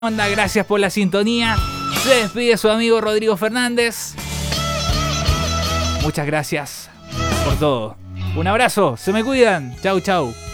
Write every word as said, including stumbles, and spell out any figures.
onda, gracias por la sintonía. Se despide su amigo Rodrigo Fernández. Muchas gracias por todo. Un abrazo, se me cuidan. Chau, chau.